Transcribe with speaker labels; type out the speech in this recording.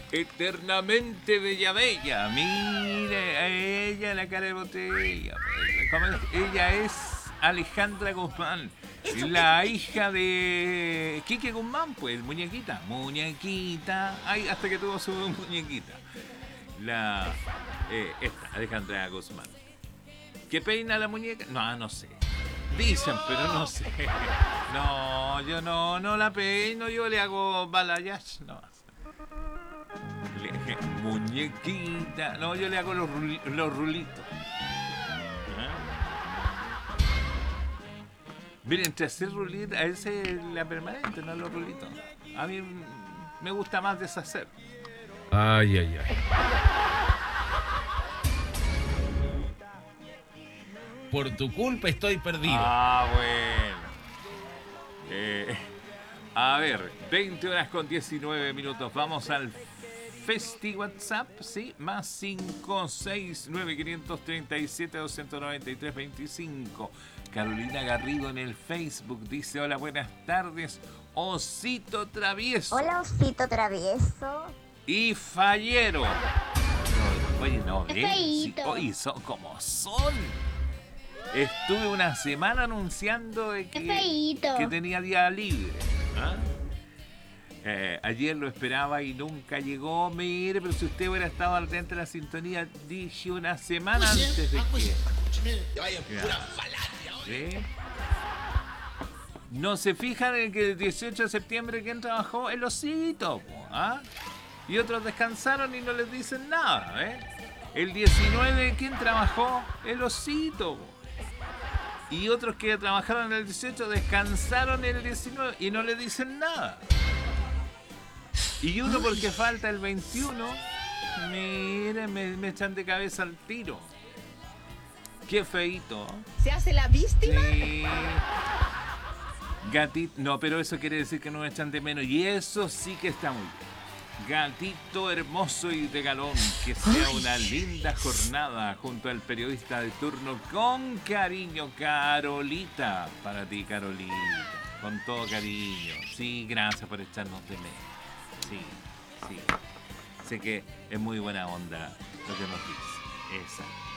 Speaker 1: eternamente bella bella. Mire, a ella la cara de botella. Ella es Alejandra Guzmán, la hija de Quique Guzmán, pues, muñequita. Muñequita. Ay, hasta que tuvo su muñequita. Esta, Alejandra Guzmán. ¿Qué peina la muñeca? No, no sé. Dicen, pero no sé. No, yo no la peino, yo le hago balayage. No. Muñequita. No, yo le hago los rulitos. ¿Ah? Miren, entre hacer rulitos, a ese es la permanente, no los rulitos. A mí me gusta más deshacer.
Speaker 2: Ay, ay, ay. Por tu culpa estoy perdido.
Speaker 1: Ah, bueno. A ver, 20 horas con 19 minutos. Vamos al Festi WhatsApp, ¿sí? Más 569 537 293 25. Carolina Garrido en el Facebook dice: hola, buenas tardes, Osito Travieso.
Speaker 3: Hola, Osito Travieso.
Speaker 1: Y Fallero. No, oye, no,
Speaker 4: Qué
Speaker 1: ¿ven? Sí,
Speaker 4: feíto.
Speaker 1: oye, son como son. Estuve una semana anunciando de
Speaker 4: Qué feíto.
Speaker 1: que tenía día libre. ¿Ah? Ayer lo esperaba y nunca llegó. Mire, pero si usted hubiera estado al dentro de la sintonía, dije una semana antes de que... ¿Sí? No se fijan en que el 18 de septiembre ¿quién trabajó? El Osito. ¿Ah? Y otros descansaron y no les dicen nada. ¿Eh? El 19 ¿quién trabajó? El Osito. Y otros que trabajaron el 18 descansaron el 19 y no le dicen nada. Y uno porque falta el 21, miren, me echan de cabeza al tiro. Qué feíto.
Speaker 5: ¿Se hace la víctima?
Speaker 1: Sí. Gatito, no, pero eso quiere decir que no me echan de menos. Y eso sí que está muy bien. Gatito hermoso y de galón, que sea una linda jornada junto al periodista de turno con cariño, Carolita. Para ti, Carolita, con todo cariño. Sí, gracias por echarnos de menos. Sí, sí. Sé que es muy buena onda lo que nos dice. Esa.